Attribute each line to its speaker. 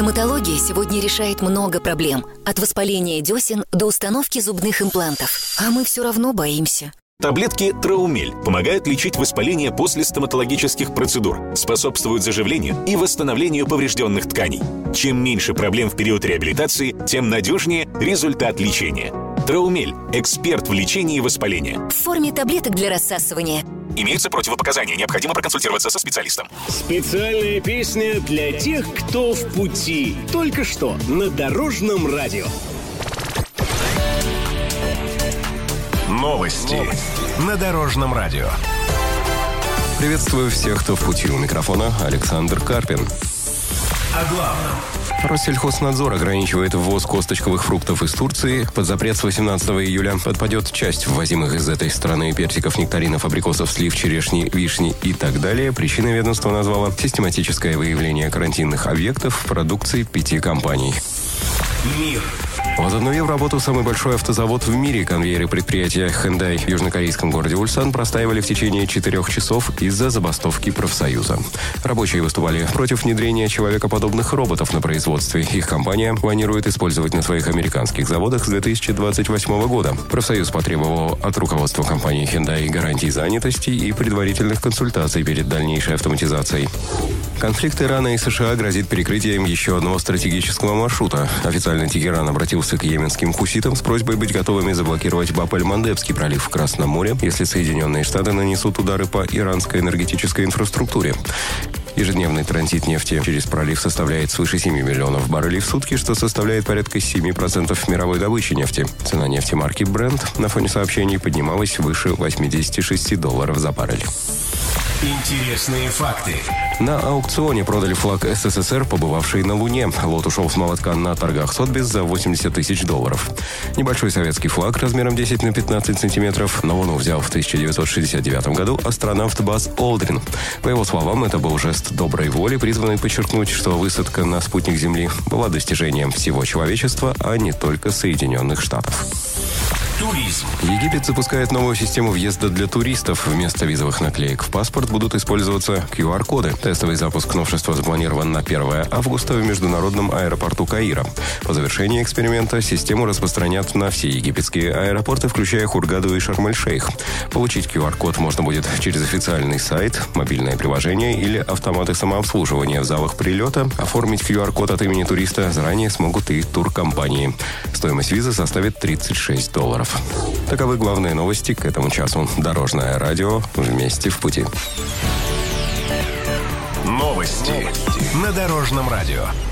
Speaker 1: Стоматология сегодня решает много проблем. От воспаления десен до установки зубных имплантов. А мы все равно боимся.
Speaker 2: Таблетки Траумель помогают лечить воспаление после стоматологических процедур, способствуют заживлению и восстановлению поврежденных тканей. Чем меньше проблем в период реабилитации, тем надежнее результат лечения. Траумель – эксперт в лечении воспаления.
Speaker 1: В форме таблеток для рассасывания.
Speaker 2: Имеются противопоказания, необходимо проконсультироваться со специалистом.
Speaker 3: Специальная песня для тех, кто в пути. Только что на Дорожном радио.
Speaker 4: Новости на Дорожном радио.
Speaker 5: Приветствую всех, кто в пути. У микрофона Александр Карпин.
Speaker 4: О главном.
Speaker 5: Россельхознадзор ограничивает ввоз косточковых фруктов из Турции. Под запрет с 18 июля подпадет часть ввозимых из этой страны персиков, нектаринов, абрикосов, слив, черешни, вишни и так далее. Причиной ведомство назвало систематическое выявление карантинных объектов в продукции 5 компаний.
Speaker 4: Мир.
Speaker 5: Возобновив работу самый большой автозавод в мире, конвейеры предприятия Hyundai в южнокорейском городе Ульсан простаивали в течение 4 часов из-за забастовки профсоюза. Рабочие выступали против внедрения человекоподобных роботов на производстве. Их компания планирует использовать на своих американских заводах с 2028 года. Профсоюз потребовал от руководства компании Hyundai гарантий занятости и предварительных консультаций перед дальнейшей автоматизацией. Конфликт Ирана и США грозит перекрытием еще одного стратегического маршрута. Официально Тегеран обратился к йеменским хуситам с просьбой быть готовыми заблокировать Баб-эль-Мандебский пролив в Красном море, если Соединенные Штаты нанесут удары по иранской энергетической инфраструктуре. Ежедневный транзит нефти через пролив составляет свыше 7 миллионов баррелей в сутки, что составляет порядка 7% мировой добычи нефти. Цена нефти марки Brent на фоне сообщений поднималась выше $86 за баррель.
Speaker 4: Интересные факты.
Speaker 5: На аукционе продали флаг СССР, побывавший на Луне. Лот ушел с молотка на торгах Сотбис за $80 тысяч. Небольшой советский флаг размером 10 на 15 сантиметров на Луну взял в 1969 году астронавт Базз Олдрин. По его словам, это был жест доброй воли, призванный подчеркнуть, что высадка на спутник Земли была достижением всего человечества, а не только Соединенных Штатов.
Speaker 4: Туризм.
Speaker 5: Египет запускает новую систему въезда для туристов. Вместо визовых наклеек в паспорт будут использоваться QR-коды. Тестовый запуск новшества запланирован на 1 августа в международном аэропорту Каира. По завершении эксперимента систему распространят на все египетские аэропорты, включая Хургаду и Шарм-эль-Шейх. Получить QR-код можно будет через официальный сайт, мобильное приложение или автоматы самообслуживания в залах прилета. Оформить QR-код от имени туриста заранее смогут и туркомпании. Стоимость визы составит $36. Таковы главные новости к этому часу. Дорожное радио. Вместе в пути.
Speaker 4: Новости на Дорожном радио.